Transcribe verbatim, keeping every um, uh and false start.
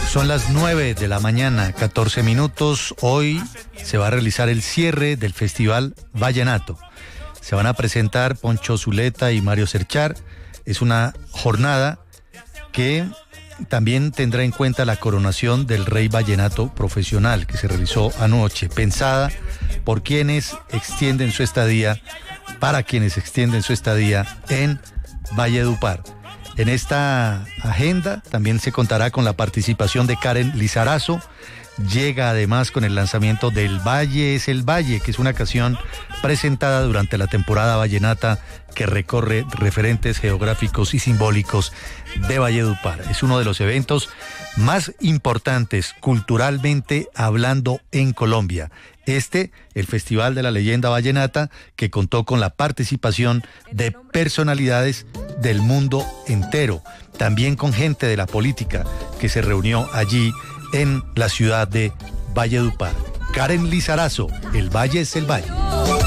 Son las nueve de la mañana, catorce minutos. Hoy se va a realizar el cierre del Festival Vallenato. Se van a presentar Poncho Zuleta y Mario Cerchar. Es una jornada que también tendrá en cuenta la coronación del Rey Vallenato Profesional que se realizó anoche, pensada por quienes extienden su estadía, para quienes extienden su estadía en Valledupar. En esta agenda también se contará con la participación de Karen Lizarazo. Llega además con el lanzamiento del Valle es el Valle, que es una canción presentada durante la temporada vallenata que recorre referentes geográficos y simbólicos de Valledupar. Es uno de los eventos más importantes culturalmente hablando en Colombia. Este, el Festival de la Leyenda Vallenata, que contó con la participación de personalidades del mundo entero, también con gente de la política que se reunió allí en la ciudad de Valledupar. Karen Lizarazo, el Valle es el Valle.